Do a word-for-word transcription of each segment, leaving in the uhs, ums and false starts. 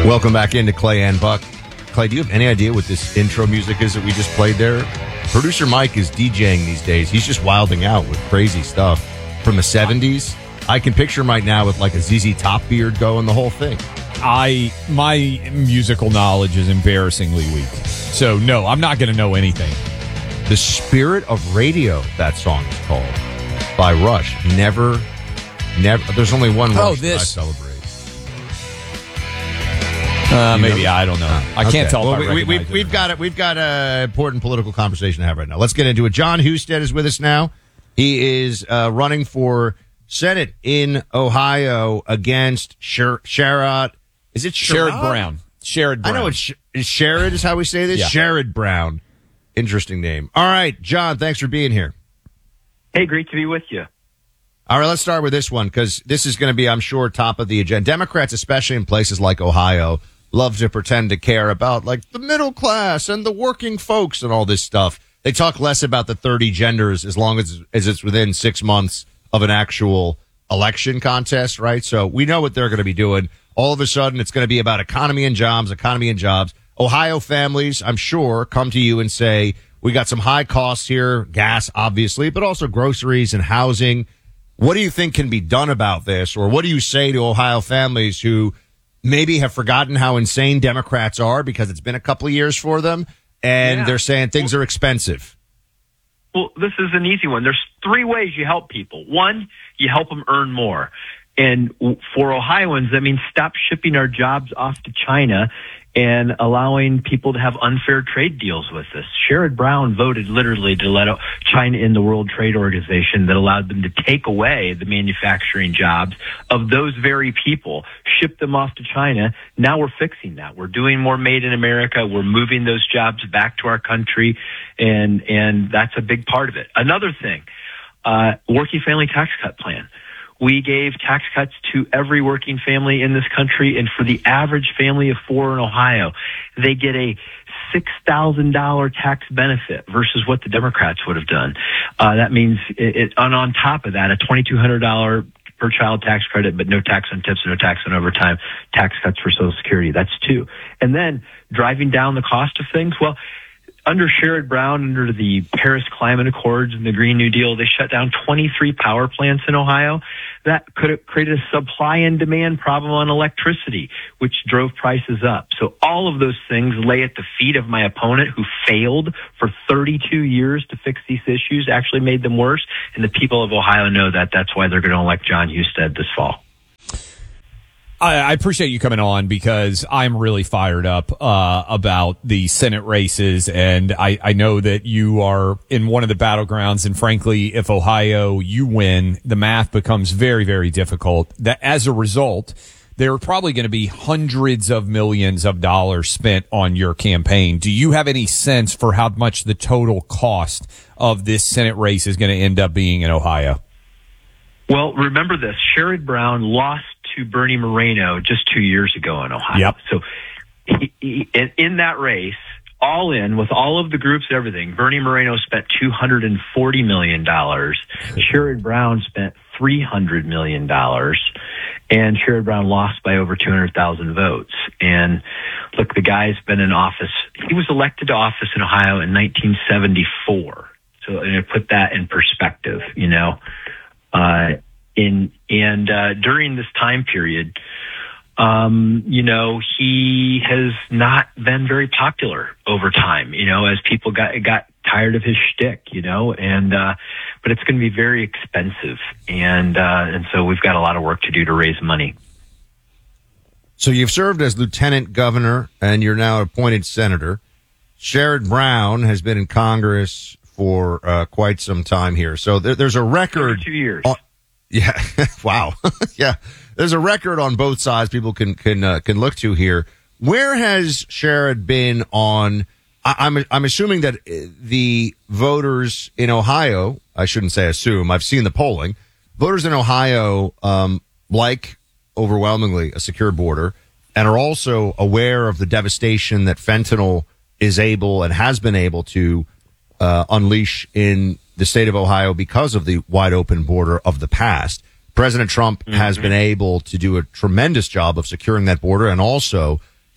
Welcome back into Clay and Buck. Clay, do you have any idea what this intro music is that we just played there? Producer Mike is DJing these days. He's just wilding out with crazy stuff from the seventies. I can picture him right now with like a Z Z Top beard going, the whole thing. I my musical knowledge is embarrassingly weak. So, no, I'm not going to know anything. The Spirit of Radio, that song is called, by Rush. Never, never, there's only one Rush oh, that this. I celebrate. Uh, maybe, know? I don't know. I okay. can't tell well, if I we, we, recognize We've it. got it. We've got an important political conversation to have right now. Let's get into it. John Husted is with us now. He is uh, running for Senate in Ohio against Sher- Sherrod. Is it Sherrod? Sherrod Brown. Sherrod Brown. I know it's Sh- is Sherrod is how we say this. Yeah. Sherrod Brown. Interesting name. All right, John, thanks for being here. Hey, great to be with you. All right, let's start with this one because this is going to be, I'm sure, top of the agenda. Democrats, especially in places like Ohio, love to pretend to care about like the middle class and the working folks and all this stuff. They talk less about the thirty genders as long as, as it's within six months of an actual election contest, right? So we know what they're going to be doing. All of a sudden, it's going to be about economy and jobs, economy and jobs. Ohio families, I'm sure, come to you and say, we got some high costs here, gas, obviously, but also groceries and housing. What do you think can be done about this? Or what do you say to Ohio families who maybe have forgotten how insane Democrats are because it's been a couple of years for them, and yeah. they're saying things are expensive? Well, this is an easy one. There's three ways you help people. One, you help them earn more. And for Ohioans, that means stop shipping our jobs off to China and allowing people to have unfair trade deals with us. Sherrod Brown voted literally to let China in the World Trade Organization that allowed them to take away the manufacturing jobs of those very people, ship them off to China. Now we're fixing that. We're doing more made in America. We're moving those jobs back to our country, and and that's a big part of it. Another thing, uh, working family tax cut plan. We gave tax cuts to every working family in this country, and for the average family of four in Ohio, they get a six thousand dollars tax benefit versus what the Democrats would have done. Uh, that means, it, it, and on top of that, a twenty-two hundred dollars per child tax credit, but no tax on tips, no tax on overtime, tax cuts for Social Security. That's two. And then driving down the cost of things. Well, under Sherrod Brown, under the Paris Climate Accords and the Green New Deal, they shut down twenty-three power plants in Ohio. That could have created a supply and demand problem on electricity, which drove prices up. So all of those things lay at the feet of my opponent, who failed for thirty-two years to fix these issues, actually made them worse. And the people of Ohio know that. That's why they're going to elect John Husted this fall. I appreciate you coming on because I'm really fired up uh, about the Senate races, and I, I know that you are in one of the battlegrounds. And frankly, if Ohio you win, the math becomes very, very difficult. That as a result, there are probably going to be hundreds of millions of dollars spent on your campaign. Do you have any sense for how much the total cost of this Senate race is going to end up being in Ohio? Well, remember this: Sherrod Brown lost to Bernie Moreno just two years ago in Ohio. Yep. So he, he, in, in that race, all in, with all of the groups and everything, Bernie Moreno spent two hundred forty million dollars. Sherrod Brown spent three hundred million dollars. And Sherrod Brown lost by over two hundred thousand votes. And look, the guy's been in office. He was elected to office in Ohio in nineteen seventy-four. So and to put that in perspective, you know, uh, in, and, uh, during this time period, um, you know, he has not been very popular over time, you know, as people got, got tired of his shtick, you know, and, uh, but it's going to be very expensive. And, uh, and so we've got a lot of work to do to raise money. So you've served as lieutenant governor and you're now appointed senator. Sherrod Brown has been in Congress for uh, quite some time here. So there, there's a record. Two years. On, yeah. Wow. Yeah. There's a record on both sides people can, can, uh, can look to here. Where has Sherrod been on, I, I'm, I'm assuming that the voters in Ohio, I shouldn't say assume, I've seen the polling, voters in Ohio, um, like overwhelmingly a secure border and are also aware of the devastation that fentanyl is able and has been able to uh, unleash in the state of Ohio because of the wide open border of the past. President Trump mm-hmm. has been able to do a tremendous job of securing that border and also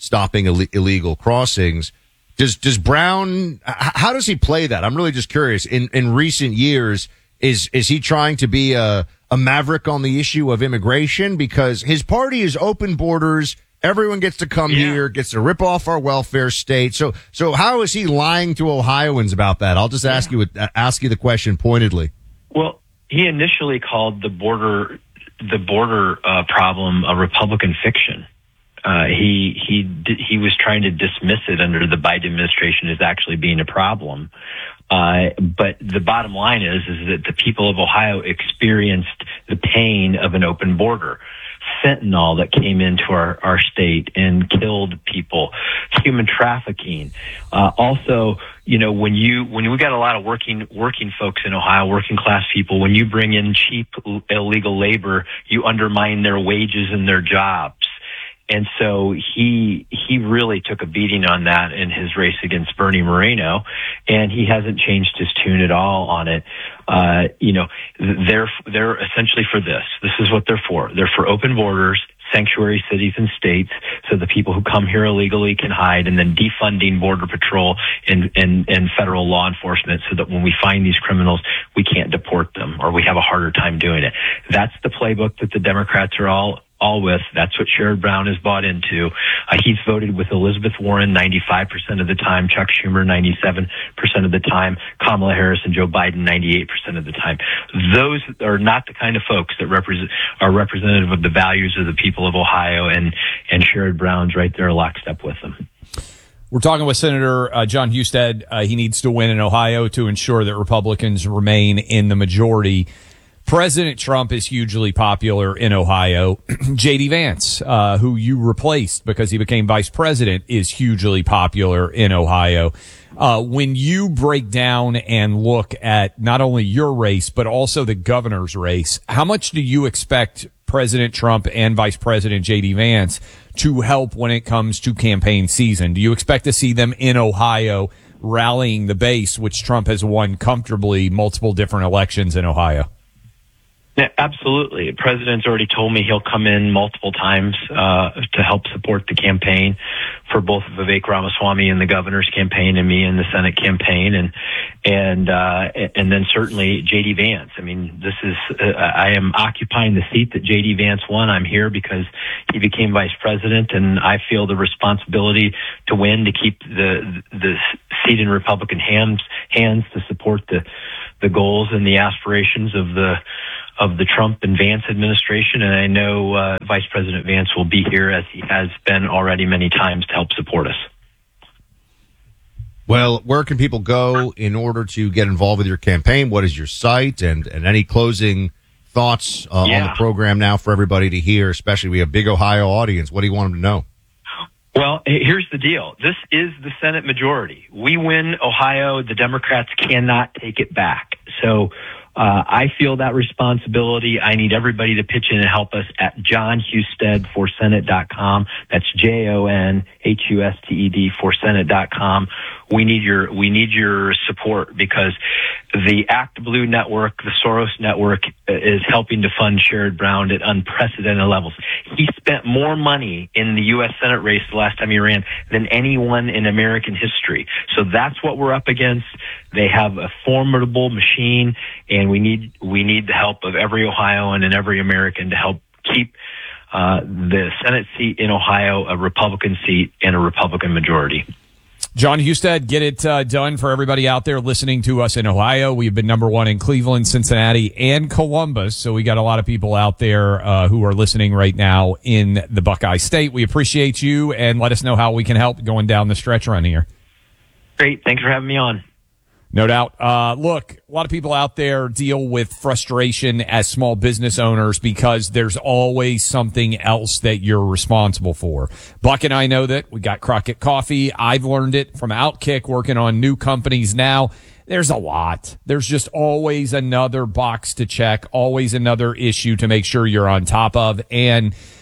stopping Ill- illegal crossings. Does does Brown? How does he play that? I'm really just curious. In in recent years, is is he trying to be a a maverick on the issue of immigration? Because his party is open borders. Everyone gets to come yeah. here, gets to rip off our welfare state. So so how is he lying to Ohioans about that? I'll just ask yeah. you ask you the question pointedly. Well, he initially called the border the border uh, problem a Republican fiction. Uh, he he he was trying to dismiss it under the Biden administration as actually being a problem. Uh, but the bottom line is is that the people of Ohio experienced the pain of an open border. Fentanyl that came into our, our state and killed people, human trafficking. Uh, also, you know, when you, when we got a lot of working, working folks in Ohio, working class people, when you bring in cheap illegal labor, you undermine their wages and their jobs. And so he he really took a beating on that in his race against Bernie Moreno, and he hasn't changed his tune at all on it. Uh, you know, they're they're essentially for this. This is what they're for. They're for open borders, sanctuary cities and states, so the people who come here illegally can hide, and then defunding Border Patrol and, and, and federal law enforcement so that when we find these criminals, we can't deport them or we have a harder time doing it. That's the playbook that the Democrats are all all with. That's what Sherrod Brown has bought into. Uh, he's voted with Elizabeth Warren ninety-five percent of the time, Chuck Schumer ninety-seven percent of the time, Kamala Harris and Joe Biden ninety-eight percent of the time. Those are not the kind of folks that represent are representative of the values of the people of Ohio, and, and Sherrod Brown's right there lockstep with them. We're talking with Senator uh, Jon Husted. Uh, he needs to win in Ohio to ensure that Republicans remain in the majority. President Trump is hugely popular in Ohio. J D Vance, uh, who you replaced because he became vice president, is hugely popular in Ohio. Uh, when you break down and look at not only your race, but also the governor's race, how much do you expect President Trump and Vice President J D Vance to help when it comes to campaign season? Do you expect to see them in Ohio rallying the base, which Trump has won comfortably multiple different elections in Ohio? Yeah, absolutely. The president's already told me he'll come in multiple times uh, to help support the campaign for both Vivek Ramaswamy and the governor's campaign and me in the Senate campaign, and and uh, and then certainly J D Vance. I mean, this is uh, I am occupying the seat that J D Vance won. I'm here because he became vice president, and I feel the responsibility to win, to keep the the seat in Republican hands hands to support the the goals and the aspirations of the of the Trump and Vance administration. And I know uh, Vice President Vance will be here, as he has been already many times, to help support us. Well, where can people go in order to get involved with your campaign? What is your site, and, and any closing thoughts uh, yeah. on the program now for everybody to hear, especially we have a big Ohio audience. What do you want them to know? Well, here's the deal. This is the Senate majority. We win Ohio. The Democrats cannot take it back. So uh, I feel that responsibility. I need everybody to pitch in and help us at Jon Husted for Senate dot com. That's J O N H U S T E D for Senate dot com. We need your we need your support, because the Act Blue Network, the Soros Network, is helping to fund Sherrod Brown at unprecedented levels. He spent more money in the U S Senate race the last time he ran than anyone in American history. So that's what we're up against. They have a formidable machine, and we need we need the help of every Ohioan and every American to help keep uh, the Senate seat in Ohio a Republican seat and a Republican majority. Jon Husted, get it uh, done for everybody out there listening to us in Ohio. We've been number one in Cleveland, Cincinnati, and Columbus. So we got a lot of people out there uh, who are listening right now in the Buckeye State. We appreciate you, and let us know how we can help going down the stretch run here. Great. Thanks for having me on. No doubt. Uh, look, a lot of people out there deal with frustration as small business owners because there's always something else that you're responsible for. Buck and I know that. We got Crockett Coffee. I've learned it from Outkick, working on new companies now. There's a lot. There's just always another box to check, always another issue to make sure you're on top of. And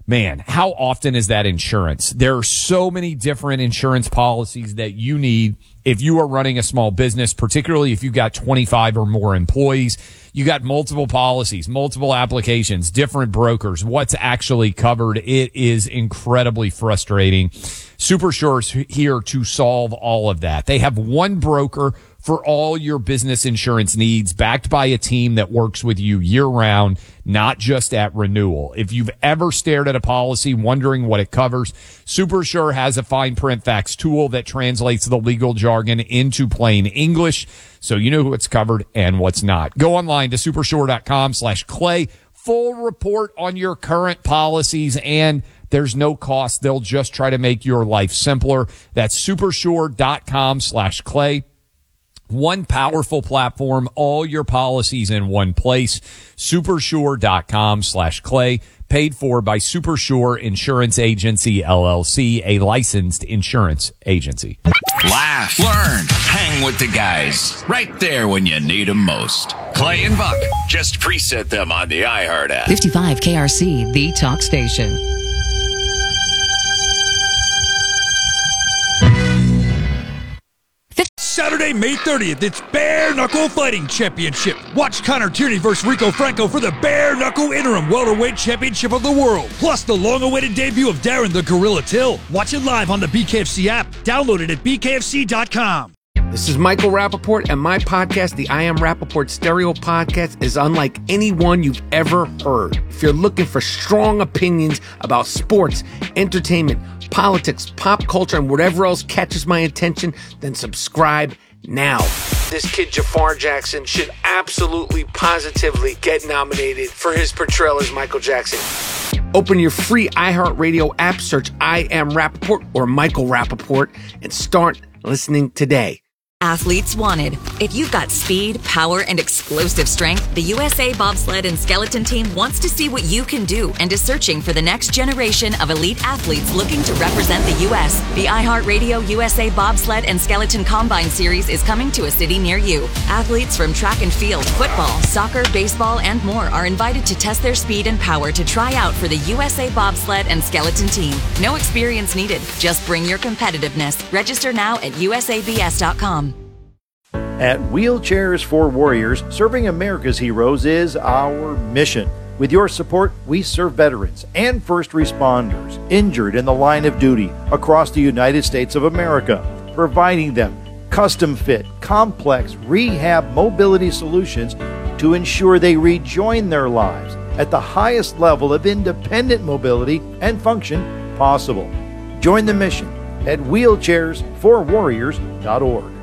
man, how often is that insurance? There are so many different insurance policies that you need if you are running a small business, particularly if you've got twenty-five or more employees. You got multiple policies, multiple applications, different brokers, what's actually covered. It is incredibly frustrating. SuperSure's here to solve all of that. They have one broker for all your business insurance needs, backed by a team that works with you year round, not just at renewal. If you've ever stared at a policy wondering what it covers, SuperSure has a fine print facts tool that translates the legal jargon into plain English, so you know what's covered and what's not. Go online to supersure.com slash clay. Full report on your current policies, and there's no cost. They'll just try to make your life simpler. That's supersure.com slash clay. One powerful platform, all your policies in one place. Supersure.com slash clay. Paid for by Supersure Insurance Agency, L L C, a licensed insurance agency. Laugh, learn, hang with the guys. Right there when you need them most. Clay and Buck. Just preset them on the iHeart app. fifty-five K R C, the talk station. Saturday, May thirtieth, it's Bare Knuckle Fighting Championship. Watch Connor Tierney versus Rico Franco for the Bare Knuckle Interim Welterweight Championship of the World. Plus the long-awaited debut of Darren the Gorilla Till. Watch it live on the B K F C app. Download it at B K F C dot com. This is Michael Rappaport, and my podcast, the I Am Rappaport Stereo Podcast, is unlike any one you've ever heard. If you're looking for strong opinions about sports, entertainment, politics, pop culture, and whatever else catches my attention, then subscribe now. This kid Jafar Jackson should absolutely, positively get nominated for his portrayal as Michael Jackson. Open your free iHeartRadio app, search I Am Rappaport or Michael Rappaport, and start listening today. Athletes wanted. If you've got speed, power, and explosive strength, the U S A Bobsled and Skeleton Team wants to see what you can do and is searching for the next generation of elite athletes looking to represent the U S. The iHeartRadio U S A Bobsled and Skeleton Combine Series is coming to a city near you. Athletes from track and field, football, soccer, baseball, and more are invited to test their speed and power to try out for the U S A Bobsled and Skeleton Team. No experience needed. Just bring your competitiveness. Register now at U S A B S dot com. At Wheelchairs for Warriors, serving America's heroes is our mission. With your support, we serve veterans and first responders injured in the line of duty across the United States of America, providing them custom-fit, complex rehab mobility solutions to ensure they rejoin their lives at the highest level of independent mobility and function possible. Join the mission at wheelchairs for warriors dot org.